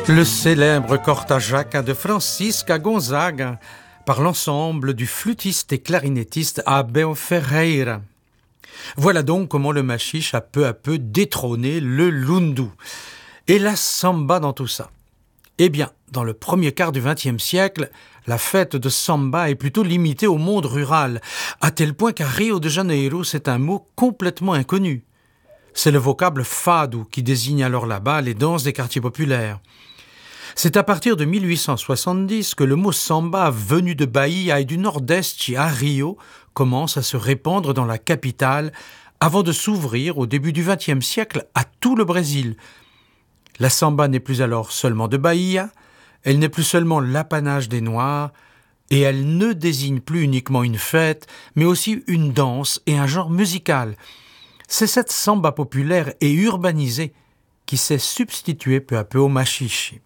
Le célèbre cortajaca de Francisca Gonzaga par l'ensemble du flûtiste et clarinettiste Abel Ferreira. Voilà donc comment le machiche a peu à peu détrôné le lundu. Et la samba dans tout ça. Eh bien, dans le premier quart du XXe siècle, la fête de samba est plutôt limitée au monde rural, à tel point qu'à Rio de Janeiro, c'est un mot complètement inconnu. C'est le vocable fado qui désigne alors là-bas les danses des quartiers populaires. C'est à partir de 1870 que le mot samba, venu de Bahia et du nord-est à Rio, commence à se répandre dans la capitale avant de s'ouvrir au début du XXe siècle à tout le Brésil. La samba n'est plus alors seulement de Bahia, elle n'est plus seulement l'apanage des Noirs, et elle ne désigne plus uniquement une fête, mais aussi une danse et un genre musical. C'est cette samba populaire et urbanisée qui s'est substituée peu à peu au machiche.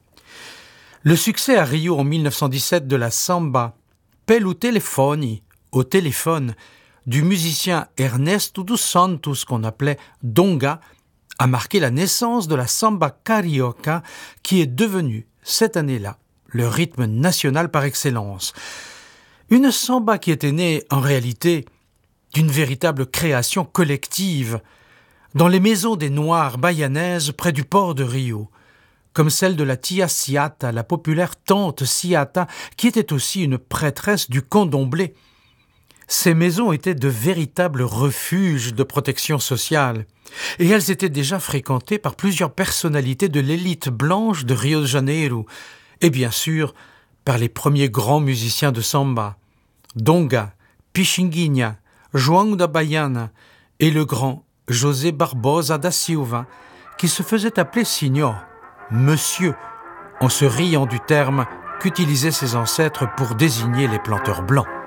Le succès à Rio en 1917 de la samba Pelo Telefone, au téléphone, du musicien Ernesto dos Santos qu'on appelait Donga, a marqué la naissance de la samba carioca qui est devenue, cette année-là, le rythme national par excellence. Une samba qui était née, en réalité, d'une véritable création collective dans les maisons des Noirs bahianaises près du port de Rio, comme celle de la Tia Ciata, la populaire tante Ciata, qui était aussi une prêtresse du candomblé. Ces maisons étaient de véritables refuges de protection sociale, et elles étaient déjà fréquentées par plusieurs personnalités de l'élite blanche de Rio de Janeiro, et bien sûr par les premiers grands musiciens de samba, Donga, Pixinguinha, João da Baiana et le grand José Barbosa da Silva, qui se faisait appeler Signor, Monsieur, en se riant du terme qu'utilisaient ses ancêtres pour désigner les planteurs blancs.